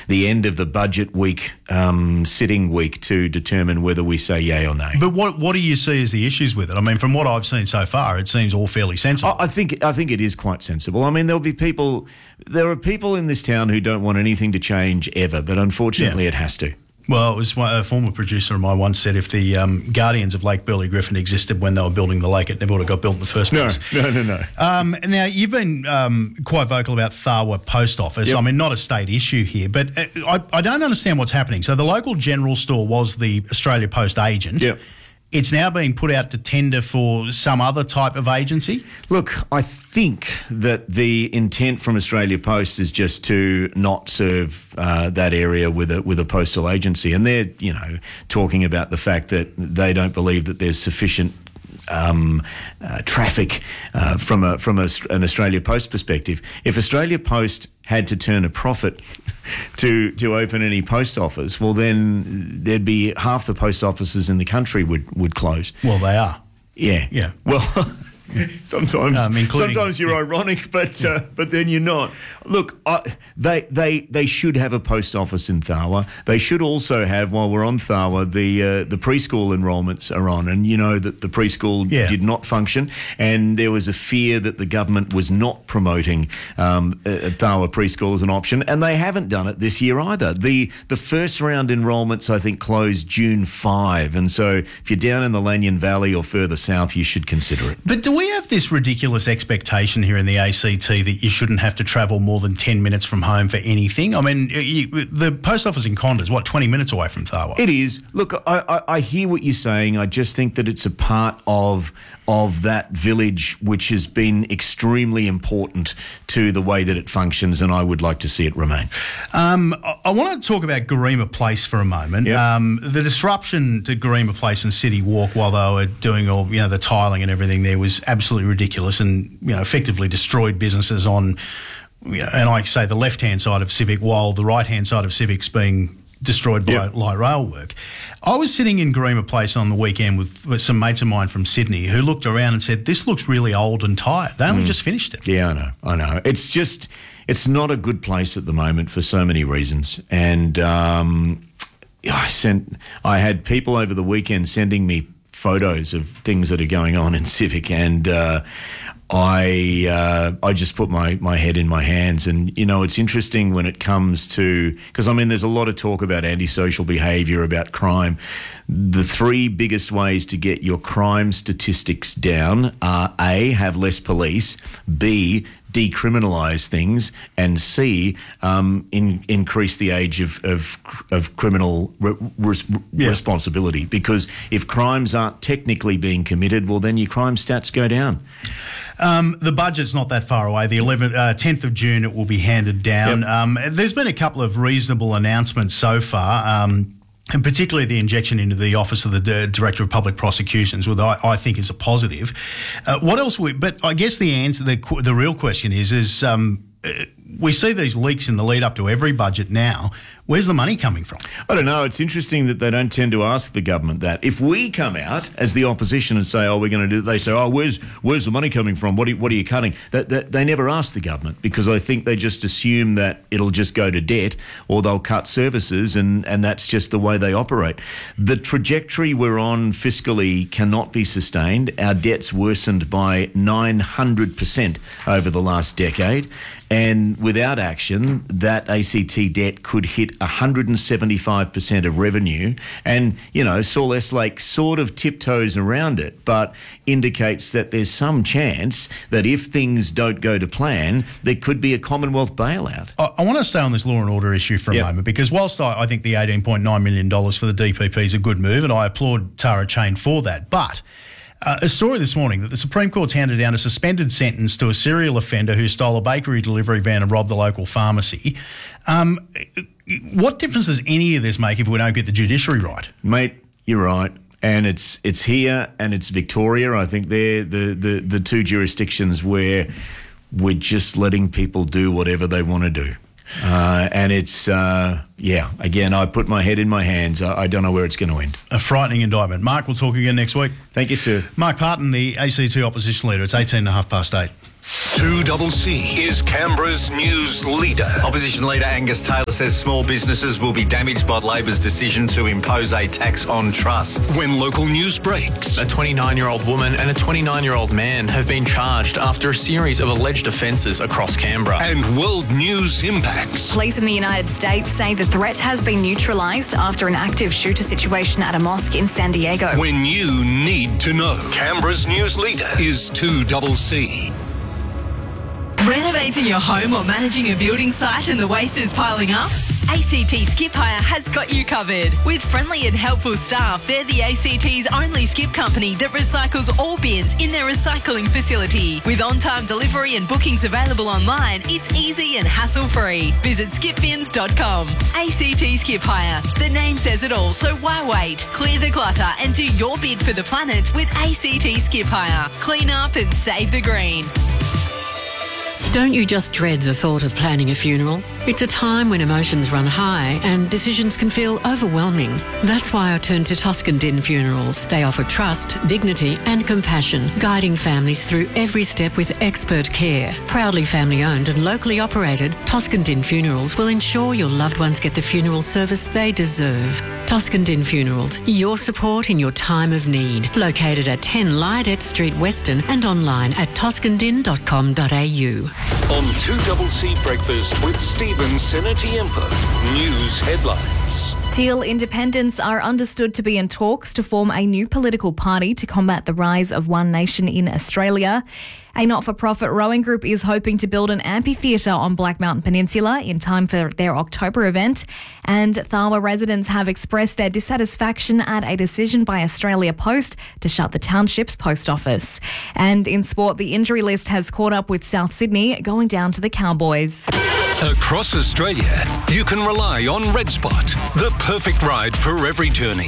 the end of the budget week, sitting week, to determine whether we say yay or nay. But what do you see as the issues with it? I mean, from what I've seen so far, it seems all fairly sensible. I think it is quite sensible. I mean, there are people in this town who don't want anything to change ever, but unfortunately it has to. Well, it was a former producer of mine once said if the Guardians of Lake Burley Griffin existed when they were building the lake, it never would have got built in the first place. No. Now, you've been quite vocal about Tharwa Post Office. Yep. I mean, not a state issue here, but I don't understand what's happening. So the local general store was the Australia Post agent. Yep. It's now being put out to tender for some other type of agency? Look, I think that the intent from Australia Post is just to not serve that area with a postal agency, and they're talking about the fact that they don't believe that there's sufficient traffic from an Australia Post perspective. If Australia Post had to turn a profit to open any post office, well, then there'd be half the post offices in the country would close. Well, they are. Yeah. Well, sometimes you're ironic, but then you're not. Look, they should have a post office in Tharwa. They should also have, while we're on Tharwa, the preschool enrolments are on, and you know that the preschool did not function, and there was a fear that the government was not promoting Tharwa preschool as an option, and they haven't done it this year either. The first round enrolments, I think, closed June 5, and so if you're down in the Lanyon Valley or further south, you should consider it. But do we have this ridiculous expectation here in the ACT that you shouldn't have to travel more than 10 minutes from home for anything? I mean, the post office in Conda is, 20 minutes away from Tharwa? It is. Look, I hear what you're saying. I just think that it's a part of that village which has been extremely important to the way that it functions, and I would like to see it remain. I want to talk about Garema Place for a moment. Yep. The disruption to Garema Place and City Walk while they were doing all the tiling and everything there was absolutely ridiculous, and effectively destroyed businesses on, and I say the left-hand side of Civic, while the right-hand side of Civic's being destroyed by light rail work. I was sitting in Garema Place on the weekend with some mates of mine from Sydney who looked around and said, this looks really old and tired. They only just finished it. Yeah, I know. It's not a good place at the moment for so many reasons. And I had people over the weekend sending me photos of things that are going on in Civic, and I just put my head in my hands. And, it's interesting when it comes to, because, there's a lot of talk about antisocial behaviour, about crime. The three biggest ways to get your crime statistics down are A, have less police, B, decriminalise things, and C, increase the age of criminal responsibility. Because if crimes aren't technically being committed, well, then your crime stats go down. The budget's not that far away. The 10th of June it will be handed down. Yep. There's been a couple of reasonable announcements so far, and particularly the injection into the Office of the Director of Public Prosecutions, which I think is a positive. What else? But I guess the answer, the real question is we see these leaks in the lead up to every budget now. Where's the money coming from? I don't know. It's interesting that they don't tend to ask the government that. If we come out as the opposition and say, we're going to do, they say, where's the money coming from? What are you cutting? They never ask the government, because I think they just assume that it'll just go to debt, or they'll cut services, and that's just the way they operate. The trajectory we're on fiscally cannot be sustained. Our debt's worsened by 900% over the last decade. And without action, that ACT debt could hit 175% of revenue. And, Saul Eslake sort of tiptoes around it, but indicates that there's some chance that if things don't go to plan, there could be a Commonwealth bailout. I want to stay on this law and order issue for a moment, because whilst I think the $18.9 million for the DPP is a good move, and I applaud Tara Chain for that, but a story this morning that the Supreme Court's handed down a suspended sentence to a serial offender who stole a bakery delivery van and robbed the local pharmacy. What difference does any of this make if we don't get the judiciary right? Mate, you're right. And it's here and it's Victoria. I think they're the two jurisdictions where we're just letting people do whatever they want to do. And it's, again, I put my head in my hands. I don't know where it's going to end. A frightening indictment. Mark, we'll talk again next week. Thank you, sir. Mark Parton, the ACT opposition leader. It's 8:8. 2CC is Canberra's news leader. Opposition leader Angus Taylor says small businesses will be damaged by Labor's decision to impose a tax on trusts. When local news breaks. A 29-year-old woman and a 29-year-old man have been charged after a series of alleged offences across Canberra. And world news impacts. Police in the United States say the threat has been neutralised after an active shooter situation at a mosque in San Diego. When you need to know. Canberra's news leader is 2CC. Renovating your home or managing a building site and the waste is piling up? ACT Skip Hire has got you covered. With friendly and helpful staff, they're the ACT's only skip company that recycles all bins in their recycling facility. With on-time delivery and bookings available online, it's easy and hassle-free. Visit skipbins.com. ACT Skip Hire. The name says it all, so why wait? Clear the clutter and do your bid for the planet with ACT Skip Hire. Clean up and save the green. Don't you just dread the thought of planning a funeral? It's a time when emotions run high and decisions can feel overwhelming. That's why I turn to Toscan Din Funerals. They offer trust, dignity and compassion, guiding families through every step with expert care. Proudly family owned and locally operated, Toscan Din Funerals will ensure your loved ones get the funeral service they deserve. Toscan Din Funerals, your support in your time of need. Located at 10 Lydet Street, Weston, and online at toscandin.com.au. On 2CC Breakfast with Stephen Senatiempo. News headlines. Teal independents are understood to be in talks to form a new political party to combat the rise of One Nation in Australia. A not-for-profit rowing group is hoping to build an amphitheatre on Black Mountain Peninsula in time for their October event. And Tharwa residents have expressed their dissatisfaction at a decision by Australia Post to shut the township's post office. And in sport, the injury list has caught up with South Sydney, going down to the Cowboys. Across Australia, you can rely on Red Spot, the perfect ride for every journey.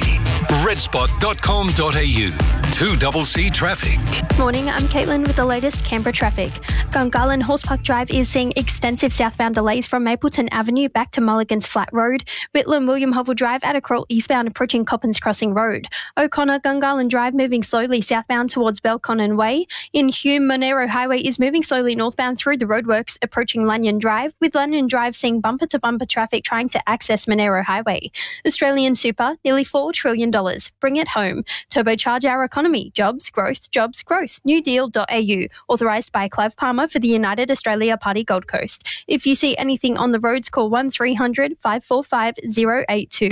redspot.com.au. 2CC traffic. Morning, I'm Caitlin with the latest Canberra traffic. Gungahlin Horsepark Drive is seeing extensive southbound delays from Mapleton Avenue back to Mulligan's Flat Road. Whitlam William Hovell Drive at Accrall eastbound approaching Coppins Crossing Road. O'Connor Gungahlin Drive moving slowly southbound towards Belconnen Way. In Hume, Monero Highway is moving slowly northbound through the roadworks approaching Lanyon Drive, with Lanyon Drive seeing bumper-to-bumper traffic trying to access Monero Highway. Australian Super, nearly $4 trillion. Bring it home. Turbocharge our economy. Jobs, growth, jobs, growth. Newdeal.au. Authorised by Clive Palmer for the United Australia Party Gold Coast. If you see anything on the roads, call 1300 545 082.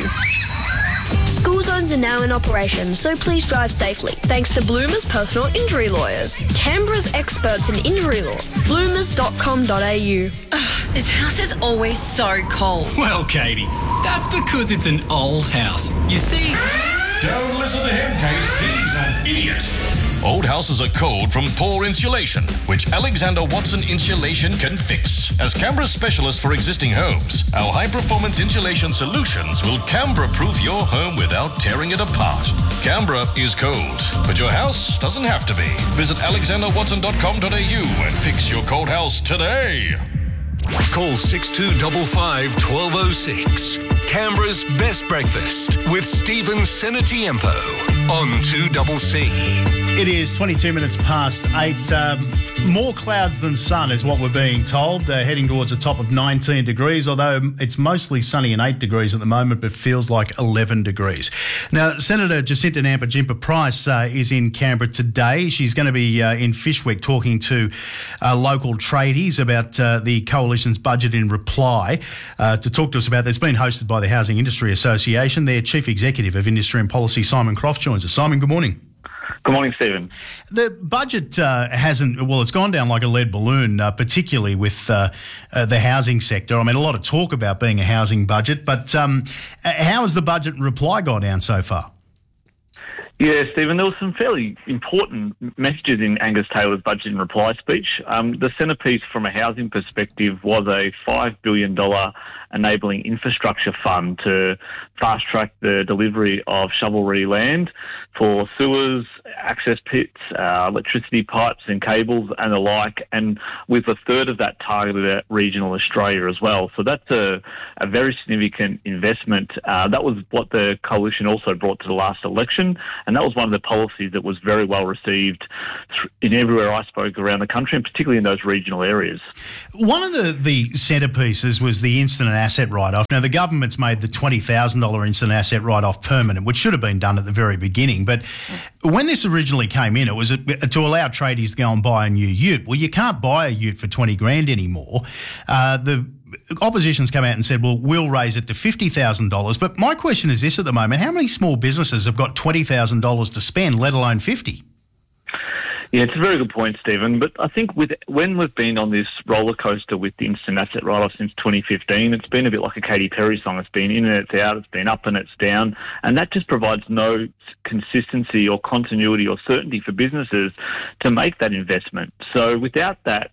School zones are now in operation, so please drive safely. Thanks to Bloomers Personal Injury Lawyers, Canberra's experts in injury law. Bloomers.com.au. This house is always so cold. Well, Katie, that's because it's an old house. You see... Don't listen to him, Kate. He's an idiot. Old houses are cold from poor insulation, which Alexander Watson Insulation can fix. As Canberra's specialist for existing homes, our high-performance insulation solutions will Canberra-proof your home without tearing it apart. Canberra is cold, but your house doesn't have to be. Visit alexanderwatson.com.au and fix your cold house today. Call 6255 1206. Canberra's best breakfast with Stephen Senatiempo on 2CC. It is 22 minutes past 8. More clouds than sun is what we're being told. Heading towards a top of 19 degrees, although it's mostly sunny and 8 degrees at the moment, but feels like 11 degrees. Now, Senator Jacinta Nampijinpa Price is in Canberra today. She's going to be in Fishwick talking to local tradies about the Coalition's budget in reply. To talk to us about this, been hosted by the Housing Industry Association. Their Chief Executive of Industry and Policy, Simon Croft, joins us. Simon, good morning. Good morning, Stephen. The budget it's gone down like a lead balloon, particularly with the housing sector. I mean, a lot of talk about being a housing budget, but how has the budget in reply gone down so far? Yeah, Stephen, there were some fairly important messages in Angus Taylor's budget in reply speech. The centrepiece from a housing perspective was a $5 billion enabling infrastructure fund to fast-track the delivery of shovel-ready land for sewers, access pits, electricity pipes and cables and the like, and with a third of that targeted at regional Australia as well. So that's a very significant investment. That was what the coalition also brought to the last election, and that was one of the policies that was very well received in everywhere I spoke around the country, and particularly in those regional areas. One of the centrepieces was the instant asset write-off. Now, the government's made the $20,000 instant asset write-off permanent, which should have been done at the very beginning. But when this originally came in, it was to allow tradies to go and buy a new ute. Well, you can't buy a ute for $20,000 anymore. The opposition's come out and said, well, we'll raise it to $50,000. But my question is this at the moment: how many small businesses have got $20,000 to spend, let alone 50? Yeah, it's a very good point, Stephen. But I think when we've been on this roller coaster with the instant asset write-off since 2015, it's been a bit like a Katy Perry song. It's been in and it's out, it's been up and it's down, and that just provides no consistency or continuity or certainty for businesses to make that investment. So without that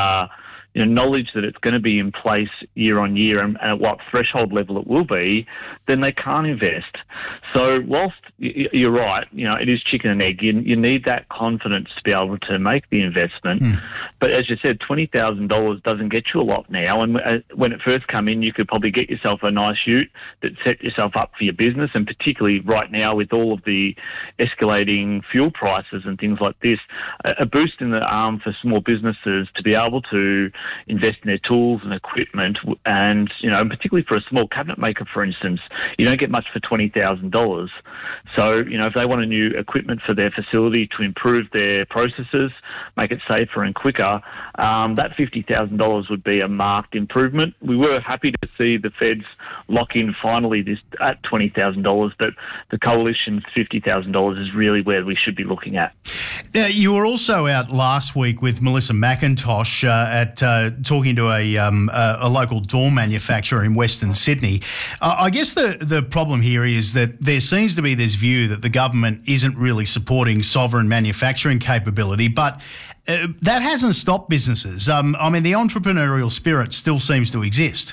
knowledge that it's going to be in place year on year and at what threshold level it will be, then they can't invest. So whilst you're right, it is chicken and egg. You need that confidence to be able to make the investment. But as you said, $20,000 doesn't get you a lot now. And when it first came in, you could probably get yourself a nice ute that set yourself up for your business. And particularly right now with all of the escalating fuel prices and things like this, a boost in the arm for small businesses to be able to invest in their tools and equipment, and particularly for a small cabinet maker, for instance, you don't get much for $20,000. So if they want a new equipment for their facility to improve their processes, make it safer and quicker, that $50,000 would be a marked improvement. We were happy to see the feds lock in finally this at $20,000, but the coalition's $50,000 is really where we should be looking at. Now, you were also out last week with Melissa McIntosh at talking to a local door manufacturer in Western Sydney. I guess the problem here is that there seems to be this view that the government isn't really supporting sovereign manufacturing capability, but that hasn't stopped businesses. The entrepreneurial spirit still seems to exist.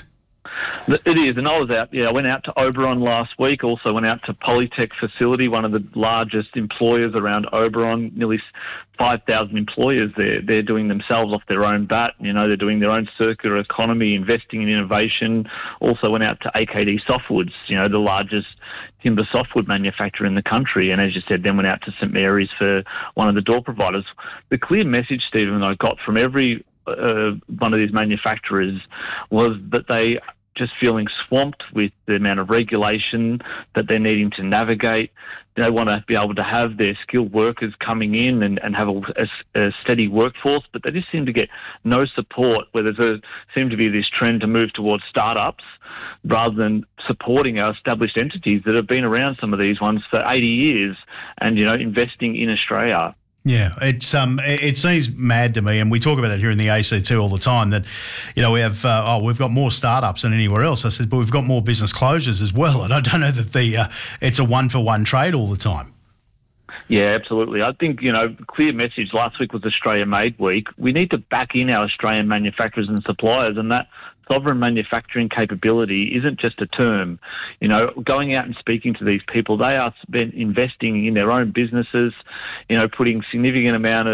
It is, and I went out to Oberon last week, also went out to Polytech facility, one of the largest employers around Oberon, nearly 5,000 employers there. They're doing themselves off their own bat. They're doing their own circular economy, investing in innovation. Also went out to AKD Softwoods, the largest timber softwood manufacturer in the country. And as you said, then went out to St Mary's for one of the door providers. The clear message, Stephen, I got from every one of these manufacturers was that they just feeling swamped with the amount of regulation that they're needing to navigate. They want to be able to have their skilled workers coming in and have a steady workforce, but they just seem to get no support, where seem to be this trend to move towards startups rather than supporting our established entities that have been around, some of these ones, for 80 years and, investing in Australia. Yeah, it seems mad to me, and we talk about it here in the ACT all the time, that, we have, we've got more startups than anywhere else. I said, but we've got more business closures as well, and I don't know that it's a one-for-one trade all the time. Yeah, absolutely. I think, clear message last week was Australia Made Week. We need to back in our Australian manufacturers and suppliers, and that sovereign manufacturing capability isn't just a term. Going out and speaking to these people, they are investing in their own businesses, putting significant amount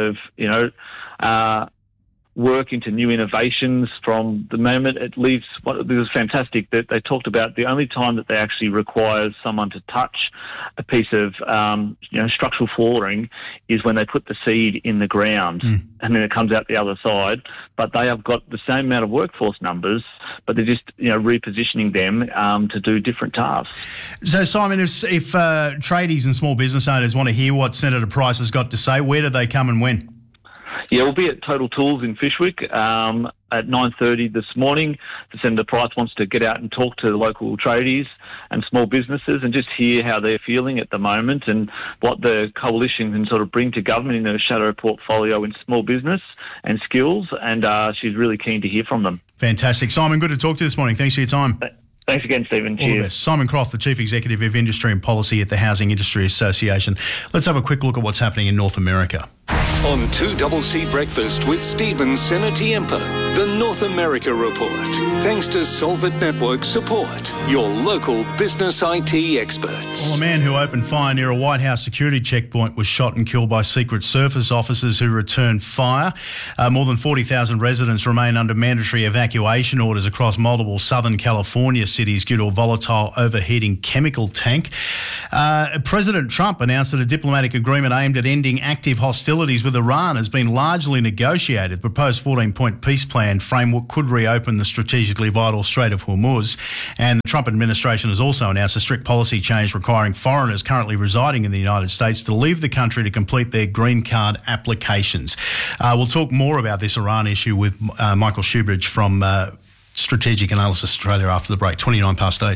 of work into new innovations from the moment it leaves. It was fantastic that they talked about the only time that they actually require someone to touch a piece of structural flooring is when they put the seed in the ground and then it comes out the other side. But they have got the same amount of workforce numbers, but they're just repositioning them to do different tasks. So Simon, if tradies and small business owners want to hear what Senator Price has got to say, where do they come and when? Yeah, we'll be at Total Tools in Fyshwick at 9:30 this morning. Senator Price wants to get out and talk to the local tradies and small businesses and just hear how they're feeling at the moment and what the coalition can sort of bring to government in a shadow portfolio in small business and skills. And she's really keen to hear from them. Fantastic. Simon, good to talk to you this morning. Thanks for your time. Thanks again, Stephen. Cheers. All the best. Simon Croft, the Chief Executive of Industry and Policy at the Housing Industry Association. Let's have a quick look at what's happening in North America. On 2CC Breakfast with Stephen Senatiempo, the North North America report. Thanks to Solvent Network Support, your local business IT experts. Well, a man who opened fire near a White House security checkpoint was shot and killed by Secret Service officers who returned fire. More than 40,000 residents remain under mandatory evacuation orders across multiple Southern California cities due to a volatile overheating chemical tank. President Trump announced that a diplomatic agreement aimed at ending active hostilities with Iran has been largely negotiated. The proposed 14-point peace plan framework could reopen the strategically vital Strait of Hormuz. And the Trump administration has also announced a strict policy change requiring foreigners currently residing in the United States to leave the country to complete their green card applications. We'll talk more about this Iran issue with Michael Shoebridge from Strategic Analysis Australia after the break. 8:29.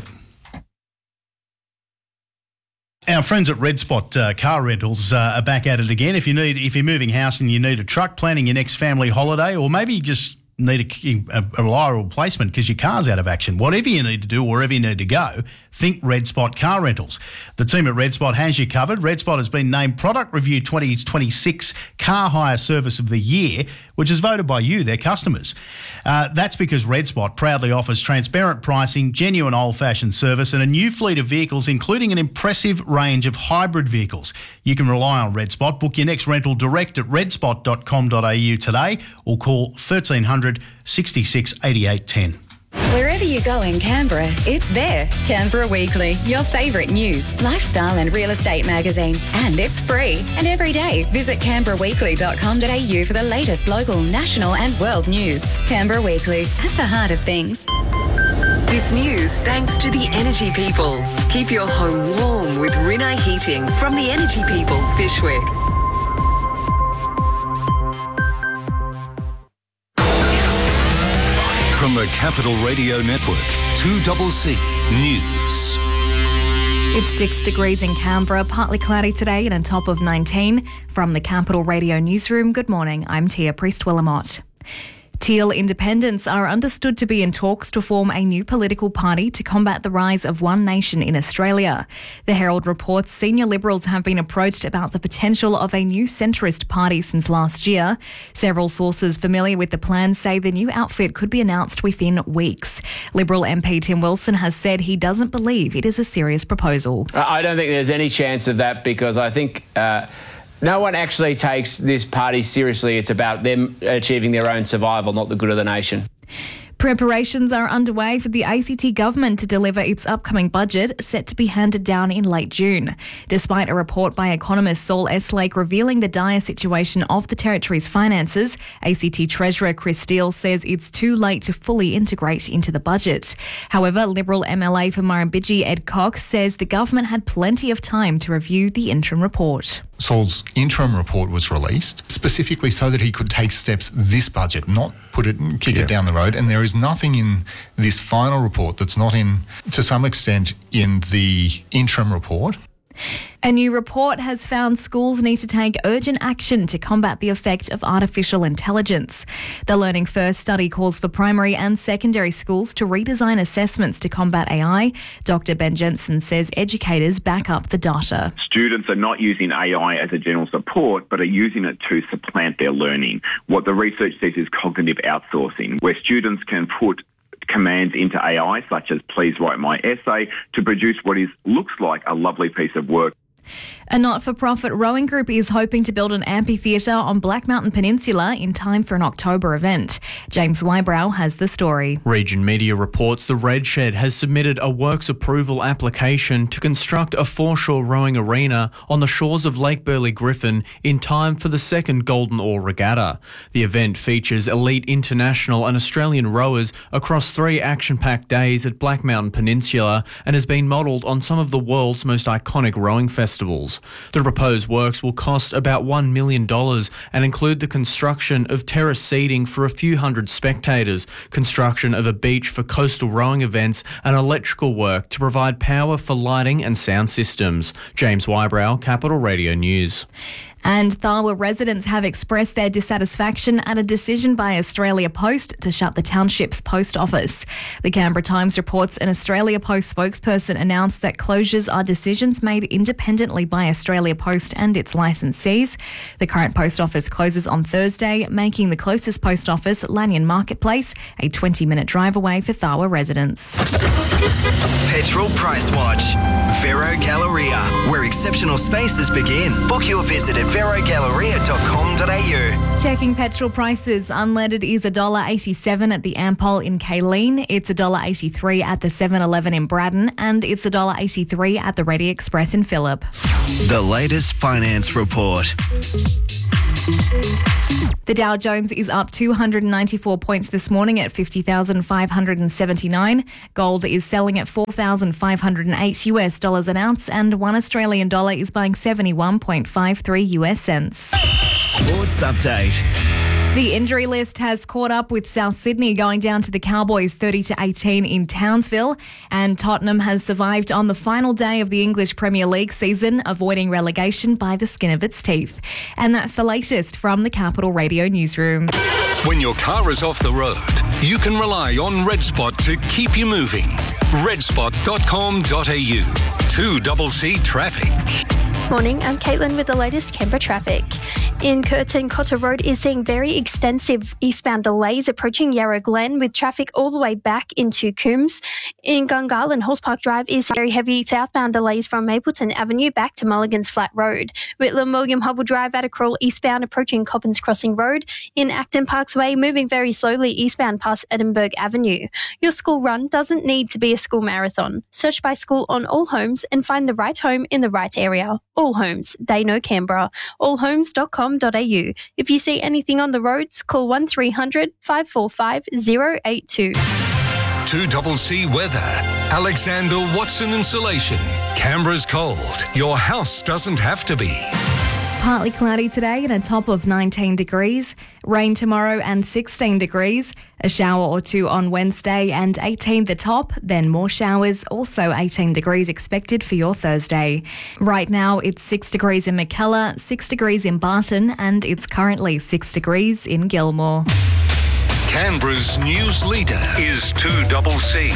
Our friends at Red Spot Car Rentals are back at it again. If you're moving house and you need a truck, planning your next family holiday, or maybe you just need a reliable replacement because your car's out of action, whatever you need to do, wherever you need to go, think Red Spot Car Rentals. The team at Red Spot has you covered. Red Spot has been named Product Review 2026 Car Hire Service of the Year, which is voted by you, their customers. That's because Red Spot proudly offers transparent pricing, genuine old-fashioned service and a new fleet of vehicles, including an impressive range of hybrid vehicles. You can rely on Red Spot. Book your next rental direct at redspot.com.au today or call 1300 66 88 10. Wherever you go in Canberra, it's there. Canberra Weekly, your favourite news, lifestyle and real estate magazine. And it's free. And every day, visit canberraweekly.com.au for the latest local, national and world news. Canberra Weekly, at the heart of things. This news thanks to the Energy People. Keep your home warm with Rinnai Heating from the Energy People, Fishwick. From the Capital Radio Network, 2CC News. It's 6 degrees in Canberra, partly cloudy today and a top of 19. From the Capital Radio Newsroom, good morning, I'm Tia Priest-Willamott. Teal independents are understood to be in talks to form a new political party to combat the rise of One Nation in Australia. The Herald reports senior Liberals have been approached about the potential of a new centrist party since last year. Several sources familiar with the plans say the new outfit could be announced within weeks. Liberal MP Tim Wilson has said he doesn't believe it is a serious proposal. I don't think there's any chance of that because I think no one actually takes this party seriously. It's about them achieving their own survival, not the good of the nation. Preparations are underway for the ACT government to deliver its upcoming budget, set to be handed down in late June. Despite a report by economist Saul Eslake revealing the dire situation of the Territory's finances, ACT Treasurer Chris Steele says it's too late to fully integrate into the budget. However, Liberal MLA for Murrumbidgee Ed Cox says the government had plenty of time to review the interim report. Saul's interim report was released specifically so that he could take steps this budget, not kick it down the road. And there is nothing in this final report that's not to some extent, in the interim report. A new report has found schools need to take urgent action to combat the effect of artificial intelligence. The Learning First study calls for primary and secondary schools to redesign assessments to combat AI. Dr. Ben Jensen says educators back up the data. Students are not using AI as a general support, but are using it to supplant their learning. What the research says is cognitive outsourcing, where students can put commands into AI, such as please write my essay, to produce what looks like a lovely piece of work. A not-for-profit rowing group is hoping to build an amphitheatre on Black Mountain Peninsula in time for an October event. James Wybrow has the story. Region Media reports the Red Shed has submitted a works approval application to construct a foreshore rowing arena on the shores of Lake Burley Griffin in time for the second Golden Oar Regatta. The event features elite international and Australian rowers across 3 action-packed days at Black Mountain Peninsula and has been modelled on some of the world's most iconic rowing festivals. The proposed works will cost about $1 million and include the construction of terrace seating for a few hundred spectators, construction of a beach for coastal rowing events and electrical work to provide power for lighting and sound systems. James Wybrow, Capital Radio News. And Tharwa residents have expressed their dissatisfaction at a decision by Australia Post to shut the township's post office. The Canberra Times reports an Australia Post spokesperson announced that closures are decisions made independently by Australia Post and its licensees. The current post office closes on Thursday, making the closest post office, Lanyon Marketplace, a 20-minute drive away for Tharwa residents. Petrol Price Watch. Vero Galleria, where exceptional spaces begin. Book your visit at verogalleria.com.au. Checking petrol prices. Unleaded is $1.87 at the Ampol in Kaleen. It's $1.83 at the 7-Eleven in Braddon, and it's $1.83 at the Ready Express in Phillip. The latest finance report. The Dow Jones is up 294 points this morning at 50,579. Gold is selling at $4,508 an ounce, and $1 Australian dollar is buying 71.53 US cents. Sports update. The injury list has caught up with South Sydney, going down to the Cowboys 30-18 in Townsville, and Tottenham has survived on the final day of the English Premier League season, avoiding relegation by the skin of its teeth. And that's the latest from the Capital Radio newsroom. When your car is off the road, you can rely on RedSpot to keep you moving. redspot.com.au. 2CC Traffic. Morning, I'm Caitlin with the latest Canberra traffic. In Curtin, Cotter Road is seeing very extensive eastbound delays approaching Yarra Glen, with traffic all the way back into Coombs. In Gungahlin, Horse Park Drive is very heavy southbound delays from Mapleton Avenue back to Mulligan's Flat Road. Whitlam William Hovell Drive at Acrawl eastbound approaching Coppins Crossing Road. In Acton Parks Way, moving very slowly eastbound past Edinburgh Avenue. Your school run doesn't need to be a school marathon. Search by school on All Homes and find the right home in the right area. All Homes, they know Canberra. allhomes.com.au. If you see anything on the roads, call 1300 545 082. 2CC Weather. Alexander Watson Insulation. Canberra's cold. Your house doesn't have to be. Partly cloudy today and a top of 19 degrees. Rain tomorrow and 16 degrees. A shower or two on Wednesday and 18 the top. Then more showers, also 18 degrees expected for your Thursday. Right now it's 6 degrees in Mackellar, 6 degrees in Barton, and it's currently 6 degrees in Gilmore. Canberra's news leader is 2CC.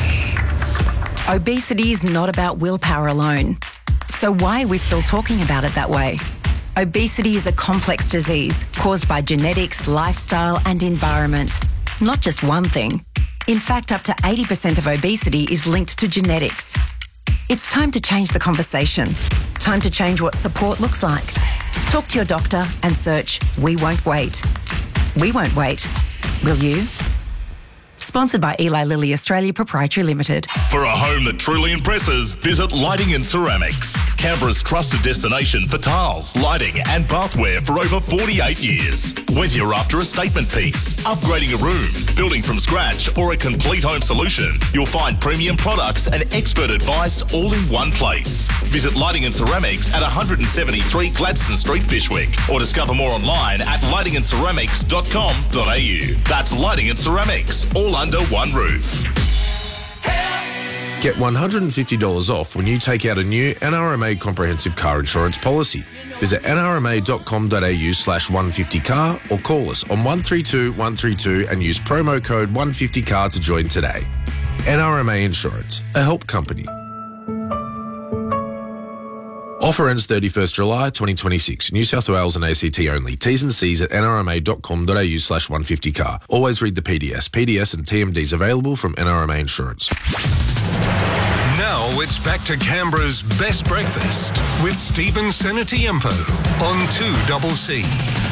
Obesity is not about willpower alone. So why are we still talking about it that way? Obesity is a complex disease caused by genetics, lifestyle and environment. Not just one thing. In fact, up to 80% of obesity is linked to genetics. It's time to change the conversation. Time to change what support looks like. Talk to your doctor and search We Won't Wait. We won't wait. Will you? Sponsored by Eli Lilly Australia Proprietary Limited. For a home that truly impresses, visit Lighting and Ceramics. Canberra's trusted destination for tiles, lighting and bathware for over 48 years. Whether you're after a statement piece, upgrading a room, building from scratch or a complete home solution, you'll find premium products and expert advice all in one place. Visit Lighting and Ceramics at 173 Gladstone Street, Fishwick, or discover more online at lightingandceramics.com.au. That's Lighting and Ceramics, all under one roof. Get $150 off when you take out a new NRMA comprehensive car insurance policy. Visit nrma.com.au/150car or call us on 132 132 and use promo code 150car to join today. NRMA Insurance, a help company. Offer ends 31st July 2026. New South Wales and ACT only. T's and C's at nrma.com.au/150car. Always read the PDS. PDS and TMDs available from NRMA Insurance. Now it's back to Canberra's best breakfast with Stephen Senatiempo on 2CC.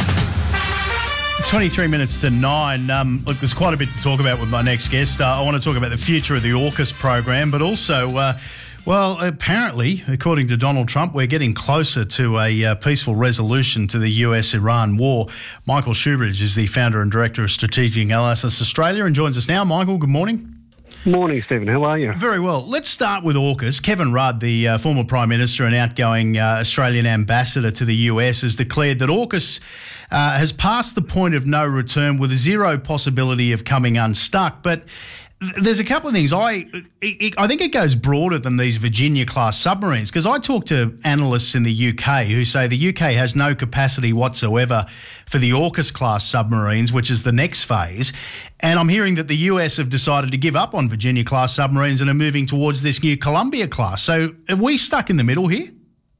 23 minutes to 9. Look, there's quite a bit to talk about with my next guest. I want to talk about the future of the AUKUS program, but also... well, apparently, according to Donald Trump, we're getting closer to a peaceful resolution to the US-Iran war. Michael Shoebridge is the founder and director of Strategic Analysis Australia and joins us now. Michael, good morning. Morning, Stephen. How are you? Very well. Let's start with AUKUS. Kevin Rudd, the former Prime Minister and outgoing Australian ambassador to the US, has declared that AUKUS has passed the point of no return with zero possibility of coming unstuck. But There's a couple of things. I think it goes broader than these Virginia-class submarines, because I talk to analysts in the UK who say the UK has no capacity whatsoever for the AUKUS-class submarines, which is the next phase. And I'm hearing that the US have decided to give up on Virginia-class submarines and are moving towards this new Columbia-class. So are we stuck in the middle here?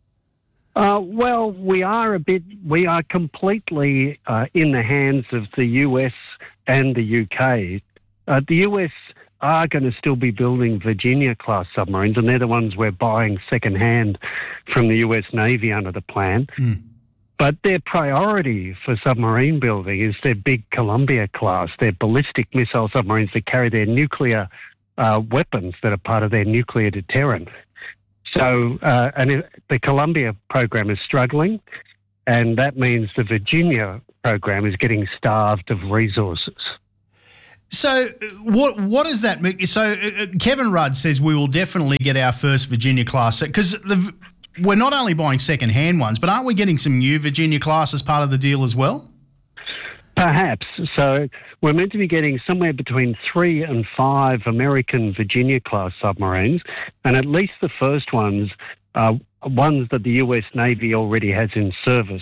Well, we are completely in the hands of the US and the UK. The US are going to still be building Virginia-class submarines, and they're the ones we're buying second-hand from the US Navy under the plan. But their priority for submarine building is their big Columbia-class, their ballistic missile submarines that carry their nuclear weapons that are part of their nuclear deterrent. So, the Columbia program is struggling, and that means the Virginia program is getting starved of resources. So what does that mean? So Kevin Rudd says we will definitely get our first Virginia-class, because we're not only buying second-hand ones, but aren't we getting some new Virginia-class as part of the deal as well? Perhaps. So we're meant to be getting somewhere between 3 and 5 American Virginia-class submarines, and at least the first ones are ones that the US Navy already has in service.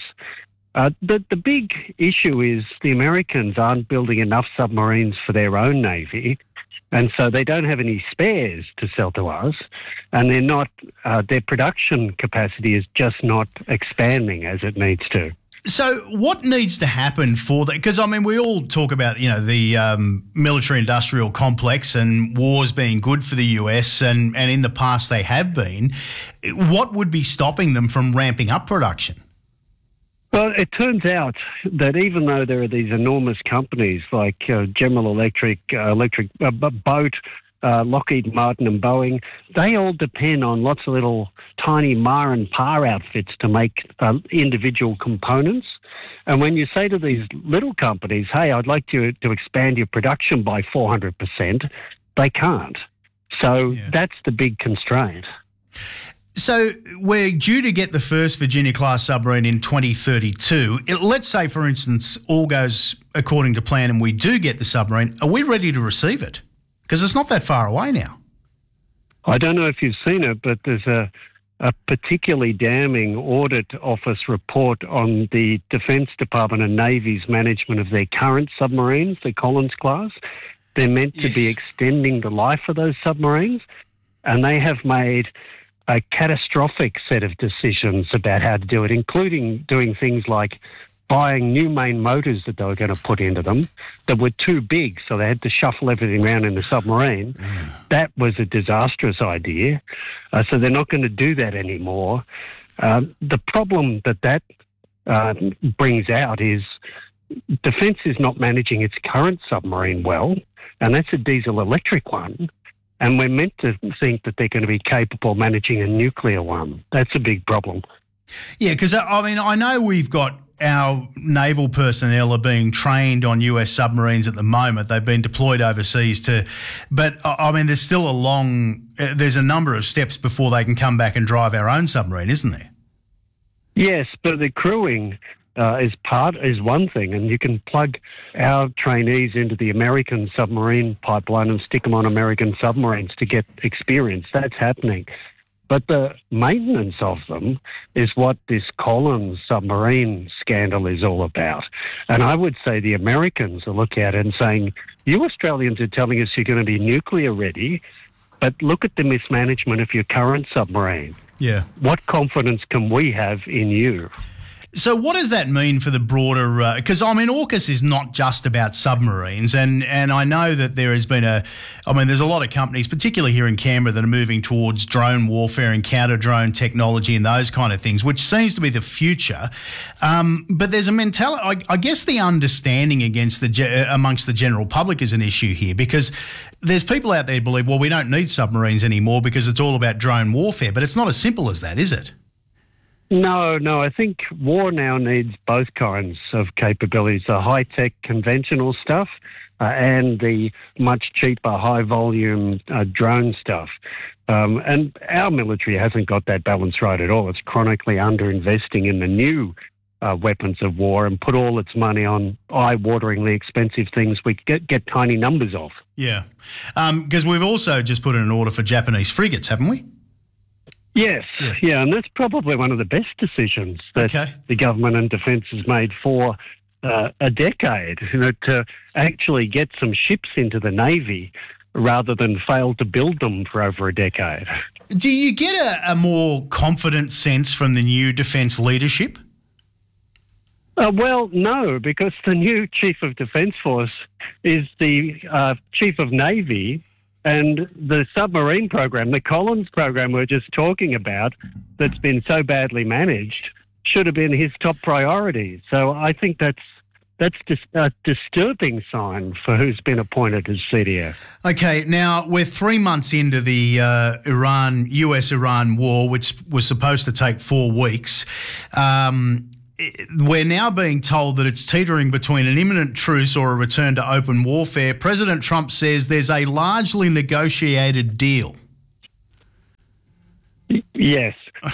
The big issue is the Americans aren't building enough submarines for their own Navy, and so they don't have any spares to sell to us, and they're not. Their production capacity is just not expanding as it needs to. So what needs to happen for that? Because, I mean, we all talk about, the military-industrial complex and wars being good for the US, and in the past they have been. What would be stopping them from ramping up production? Well, it turns out that even though there are these enormous companies like General Electric, Boat, Lockheed Martin and Boeing, they all depend on lots of little tiny Ma and Pa outfits to make individual components. And when you say to these little companies, hey, I'd like you to expand your production by 400%, they can't. So that's the big constraint. So we're due to get the first Virginia-class submarine in 2032. Let's say, for instance, all goes according to plan and we do get the submarine. Are we ready to receive it? Because it's not that far away now. I don't know if you've seen it, but there's a particularly damning audit office report on the Defence Department and Navy's management of their current submarines, the Collins class. They're meant to be extending the life of those submarines, and they have made a catastrophic set of decisions about how to do it, including doing things like buying new main motors that they were going to put into them that were too big, so they had to shuffle everything around in the submarine. That was a disastrous idea, so they're not going to do that anymore. The problem that brings out is Defence is not managing its current submarine well, and that's a diesel-electric one. And we're meant to think that they're going to be capable of managing a nuclear one. That's a big problem. Yeah, because, I mean, I know we've got our naval personnel are being trained on US submarines at the moment. They've been deployed overseas but, I mean, there's still there's a number of steps before they can come back and drive our own submarine, isn't there? Yes, but the crewing is one thing, and you can plug our trainees into the American submarine pipeline and stick them on American submarines to get experience. That's happening. But the maintenance of them is what this Collins submarine scandal is all about. And I would say the Americans will look at it and saying, you Australians are telling us you're going to be nuclear ready, but look at the mismanagement of your current submarine. Yeah. What confidence can we have in you? So what does that mean for the broader... Because, I mean, AUKUS is not just about submarines, and I know that there has been there's a lot of companies, particularly here in Canberra, that are moving towards drone warfare and counter-drone technology and those kind of things, which seems to be the future. But there's a mentality... I guess the understanding amongst the general public is an issue here, because there's people out there who believe, well, we don't need submarines anymore because it's all about drone warfare, but it's not as simple as that, is it? No, I think war now needs both kinds of capabilities, the high-tech conventional stuff and the much cheaper high-volume drone stuff. And our military hasn't got that balance right at all. It's chronically underinvesting in the new weapons of war and put all its money on eye-wateringly expensive things we get tiny numbers of. Yeah. Because we've also just put in an order for Japanese frigates, haven't we? Yes, yeah, and that's probably one of the best decisions that the government and defence has made for a decade, to actually get some ships into the Navy rather than fail to build them for over a decade. Do you get a more confident sense from the new defence leadership? Well, no, because the new Chief of Defence Force is the Chief of Navy, and the submarine program, the Collins program we're just talking about, that's been so badly managed, should have been his top priority. So I think that's just a disturbing sign for who's been appointed as CDF. Okay, now we're 3 months into the US-Iran war, which was supposed to take 4 weeks. We're now being told that it's teetering between an imminent truce or a return to open warfare. President Trump says there's a largely negotiated deal. Yes.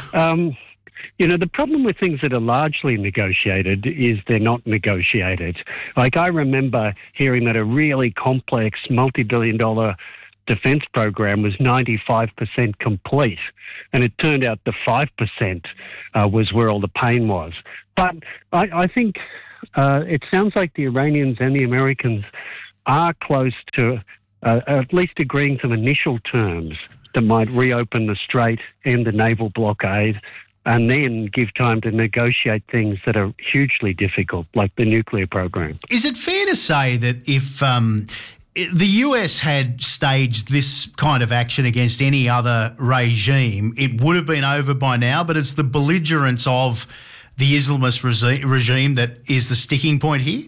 The problem with things that are largely negotiated is they're not negotiated. Like, I remember hearing that a really complex multi-billion-dollar defence program was 95% complete, and it turned out the 5% was where all the pain was. But I think it sounds like the Iranians and the Americans are close to at least agreeing some initial terms that might reopen the strait, end the naval blockade, and then give time to negotiate things that are hugely difficult, like the nuclear program. Is it fair to say that if the US had staged this kind of action against any other regime, it would have been over by now, but it's the belligerence of the Islamist regime that is the sticking point here?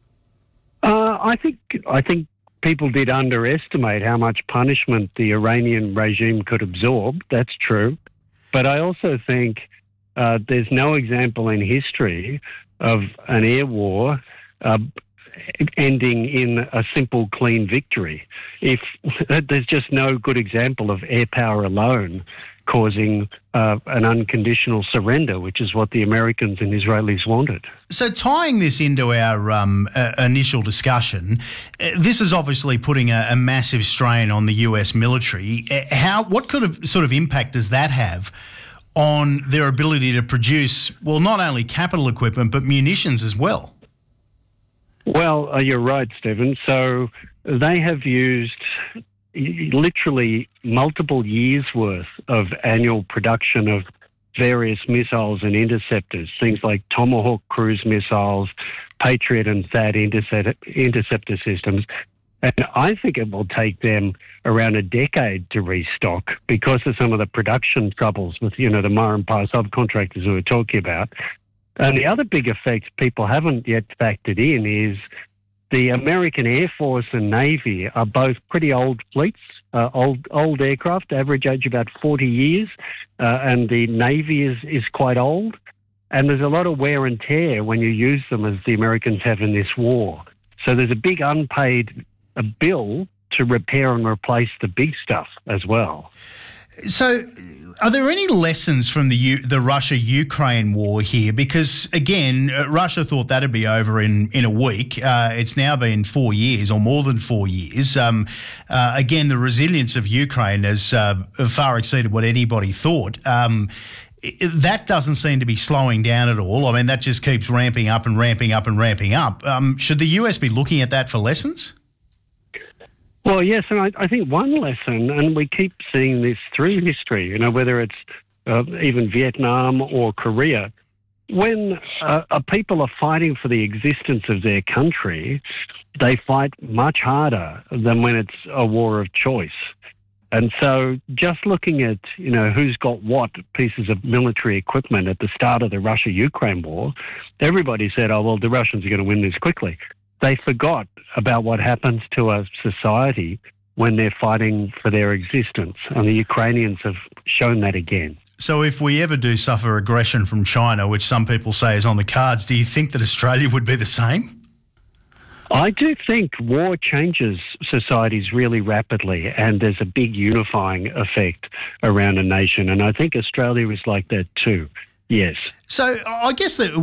I think people did underestimate how much punishment the Iranian regime could absorb. That's true. But I also think there's no example in history of an air war ending in a simple, clean victory. If there's just no good example of air power alone causing an unconditional surrender, which is what the Americans and Israelis wanted. So tying this into our initial discussion, this is obviously putting a massive strain on the US military. What kind of sort of impact does that have on their ability to produce, well, not only capital equipment, but munitions as well? Well, you're right, Stephen. So they have used literally multiple years' worth of annual production of various missiles and interceptors, things like Tomahawk cruise missiles, Patriot and THAAD interceptor systems. And I think it will take them around a decade to restock because of some of the production troubles with, the Mar and Par subcontractors who we're talking about. And the other big effect people haven't yet factored in is the American Air Force and Navy are both pretty old fleets, old aircraft, average age about 40 years, and the Navy is quite old. And there's a lot of wear and tear when you use them, as the Americans have in this war. So there's a big unpaid bill to repair and replace the big stuff as well. So are there any lessons from the Russia-Ukraine war here? Because, again, Russia thought that'd be over in a week. It's now been 4 years or more than 4 years. Again, the resilience of Ukraine has far exceeded what anybody thought. That doesn't seem to be slowing down at all. I mean, that just keeps ramping up and ramping up and ramping up. Should the US be looking at that for lessons? Well, yes, and I think one lesson, and we keep seeing this through history, whether it's even Vietnam or Korea, when people are fighting for the existence of their country, they fight much harder than when it's a war of choice. And so just looking at, who's got what pieces of military equipment at the start of the Russia-Ukraine war, everybody said, oh, well, the Russians are going to win this quickly. They forgot about what happens to a society when they're fighting for their existence. And the Ukrainians have shown that again. So if we ever do suffer aggression from China, which some people say is on the cards, do you think that Australia would be the same? I do think war changes societies really rapidly, and there's a big unifying effect around a nation. And I think Australia is like that too. Yes. So I guess that,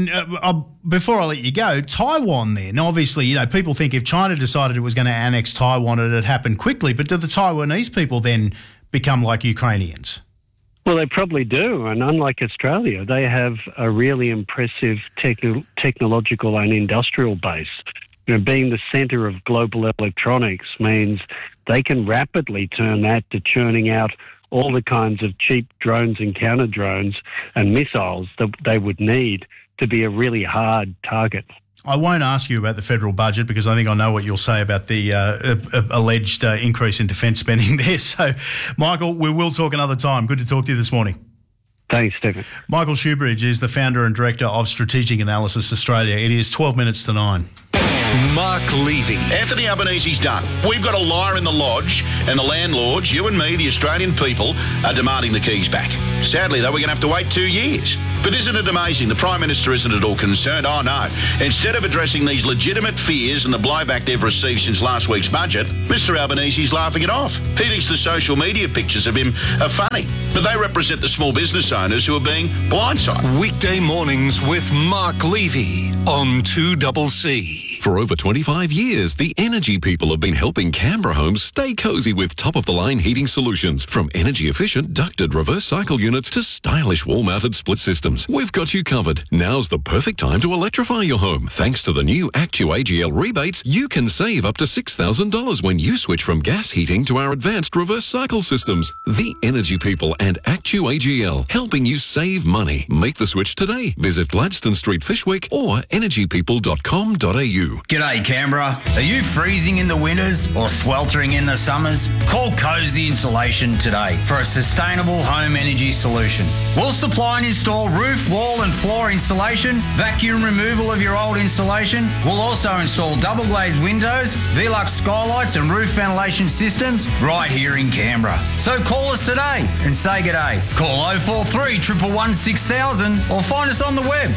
before I let you go, Taiwan then, obviously, people think if China decided it was going to annex Taiwan, it'd happen quickly. But do the Taiwanese people then become like Ukrainians? Well, they probably do. And unlike Australia, they have a really impressive technological and industrial base. Being the centre of global electronics means they can rapidly turn that to churning out all the kinds of cheap drones and counter drones and missiles that they would need to be a really hard target. I won't ask you about the federal budget because I think I know what you'll say about the alleged increase in defence spending there. So, Michael, we will talk another time. Good to talk to you this morning. Thanks, Stephen. Michael Shoebridge is the founder and director of Strategic Analysis Australia. It is 12 minutes to 9. Mark Levy. Anthony Albanese's done. We've got a liar in the lodge, and the landlords, you and me, the Australian people, are demanding the keys back. Sadly, though, we're going to have to wait 2 years. But isn't it amazing? The Prime Minister isn't at all concerned. Oh, no. Instead of addressing these legitimate fears and the blowback they've received since last week's budget, Mr Albanese's laughing it off. He thinks the social media pictures of him are funny, but they represent the small business owners who are being blindsided. Weekday mornings with Mark Levy on 2CC. For over 25 years, the Energy People have been helping Canberra homes stay cosy with top-of-the-line heating solutions. From energy-efficient ducted reverse cycle units to stylish wall-mounted split systems, we've got you covered. Now's the perfect time to electrify your home. Thanks to the new Actu-AGL rebates, you can save up to $6,000 when you switch from gas heating to our advanced reverse cycle systems. The Energy People and Actu-AGL, helping you save money. Make the switch today. Visit Gladstone Street, Fishwick or energypeople.com.au. G'day Canberra. Are you freezing in the winters or sweltering in the summers? Call Cozy Insulation today for a sustainable home energy solution. We'll supply and install roof, wall and floor insulation, vacuum removal of your old insulation. We'll also install double glazed windows, Velux skylights and roof ventilation systems right here in Canberra. So call us today and say g'day. Call 043 111 6000 or find us on the web,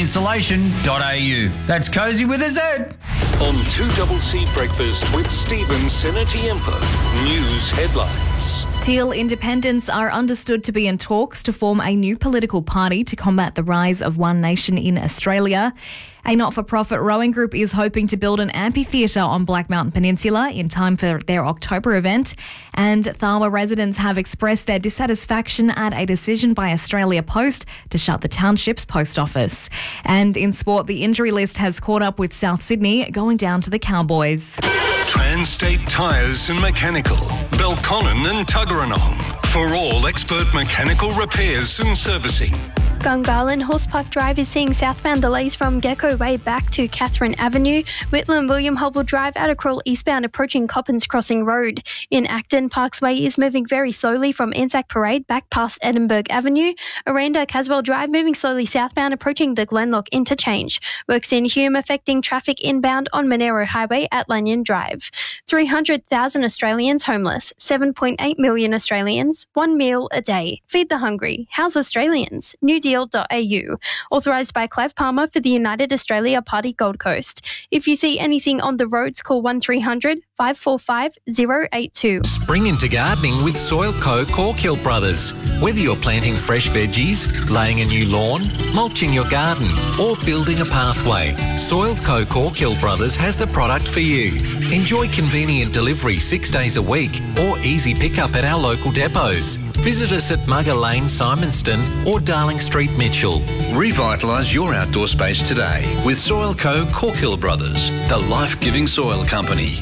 cozyinsulation.au. That's Cozy with a Z. On 2CC Breakfast with Stephen Senetiempo. News headlines. Teal independents are understood to be in talks to form a new political party to combat the rise of One Nation in Australia. A not-for-profit rowing group is hoping to build an amphitheatre on Black Mountain Peninsula in time for their October event. And Tharwa residents have expressed their dissatisfaction at a decision by Australia Post to shut the township's post office. And in sport, the injury list has caught up with South Sydney, going down to the Cowboys. Transstate Tyres and Mechanical, Belconnen and Tuggeranong. For all expert mechanical repairs and servicing. Gungahlin Horse Park Drive is seeing southbound delays from Gecko Way back to Catherine Avenue. Whitlam William Hubble Drive out of Crawl eastbound approaching Coppins Crossing Road. In Acton, Parks Way is moving very slowly from Anzac Parade back past Edinburgh Avenue. Aranda Caswell Drive moving slowly southbound approaching the Glenlock Interchange. Works in Hume affecting traffic inbound on Monero Highway at Lanyon Drive. 300,000 Australians homeless. 7.8 million Australians. 1 meal a day. Feed the hungry. House Australians. New Deal.au. Authorised by Clive Palmer for the United Australia Party Gold Coast. If you see anything on the roads, call 1300 545 082. Spring into gardening with Soilco Corkhill Brothers. Whether you're planting fresh veggies, laying a new lawn, mulching your garden or building a pathway, Soilco Corkhill Brothers has the product for you. Enjoy convenient delivery 6 days a week or easy pickup at our local depots. Visit us at Mugger Lane, Simonston or Darling Street, Mitchell. Revitalise your outdoor space today with Soilco Corkhill Brothers, the life-giving soil company.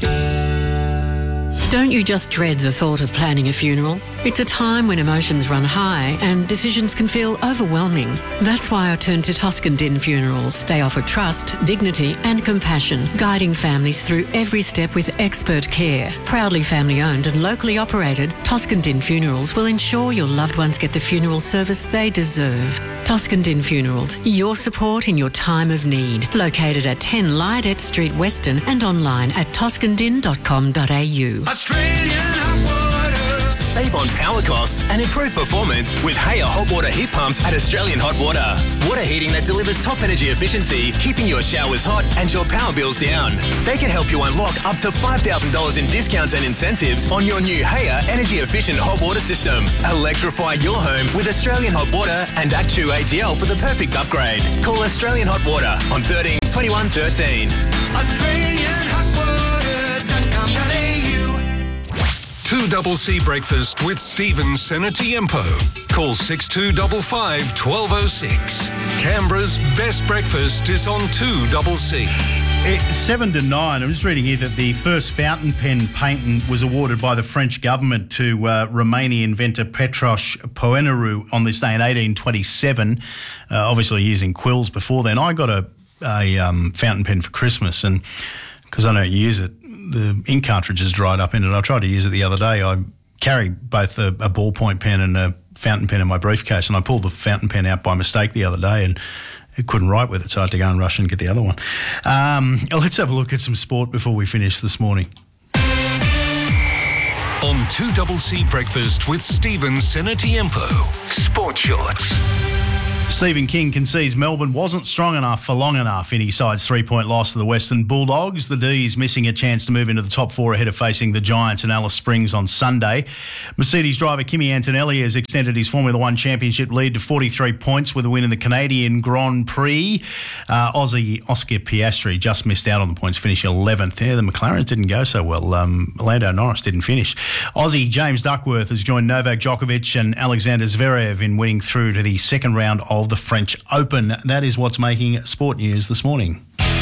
Don't you just dread the thought of planning a funeral? It's a time when emotions run high and decisions can feel overwhelming. That's why I turn to Toscan Din Funerals. They offer trust, dignity and compassion, guiding families through every step with expert care. Proudly family owned and locally operated, Toscan Din Funerals will ensure your loved ones get the funeral service they deserve. Toscan Din Funerals, your support in your time of need. Located at 10 Lydet Street, Weston and online at toscandin.com.au. Australian hot water, Save on power costs and improve performance with Haier hot water heat pumps at Australian Hot Water. Water heating that delivers top energy efficiency, keeping your showers hot and your power bills down. They can help you unlock up to $5,000 in discounts and incentives on your new Haier energy efficient hot water system. Electrify your home with Australian Hot Water and Actu AGL for the perfect upgrade. Call Australian Hot Water on 13 21 13. AustralianHotWater.com.au 2CC Breakfast with Stephen Senatiempo. Call 6255 1206. Canberra's best breakfast is on 2CC. It's 7 to 9. I'm just reading here that the first fountain pen patent was awarded by the French government to Romanian inventor Petros Poenaru on this day in 1827, obviously using quills before then. I got a fountain pen for Christmas, and because I don't use it, the ink cartridge has dried up in it. I tried to use it the other day. I carry both a ballpoint pen and a fountain pen in my briefcase, and I pulled the fountain pen out by mistake the other day and it couldn't write with it, so I had to go and rush and get the other one. Let's have a look at some sport before we finish this morning. On 2CC Breakfast with Stephen Senatiempo. Sport Shorts. Stephen King concedes Melbourne wasn't strong enough for long enough in his side's 3-point loss to the Western Bulldogs. The D's missing a chance to move into the top 4 ahead of facing the Giants in Alice Springs on Sunday. Mercedes driver Kimi Antonelli has extended his Formula One championship lead to 43 points with a win in the Canadian Grand Prix. Aussie Oscar Piastri just missed out on the points, finishing 11th. Yeah, the McLarens didn't go so well. Lando Norris didn't finish. Aussie James Duckworth has joined Novak Djokovic and Alexander Zverev in winning through to the second round of the French Open. That is what's making sport news this morning.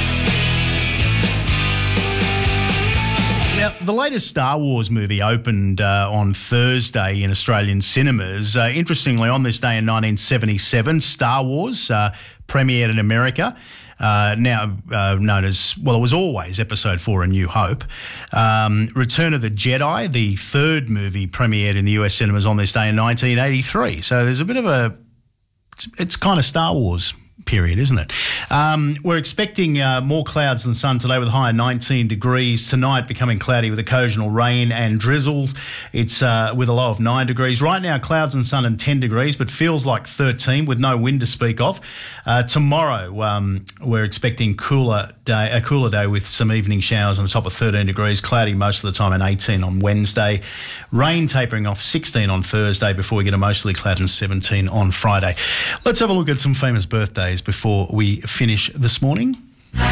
Now, the latest Star Wars movie opened on Thursday in Australian cinemas. Interestingly, on this day in 1977, Star Wars premiered in America. Now known as, well, it was always Episode 4, A New Hope. Return of the Jedi, the third movie, premiered in the US cinemas on this day in 1983. So there's a bit of it's kind of Star Wars period, isn't it? We're expecting more clouds than sun today with a high of 19 degrees. Tonight becoming cloudy with occasional rain and drizzle. It's with a low of 9 degrees. Right now, clouds and sun and 10 degrees, but feels like 13 with no wind to speak of. Tomorrow, we're expecting a cooler day with some evening showers on the top of 13 degrees. Cloudy most of the time and 18 on Wednesday. Rain tapering off 16 on Thursday before we get a mostly cloud and 17 on Friday. Let's have a look at some famous birthdays before we finish this morning.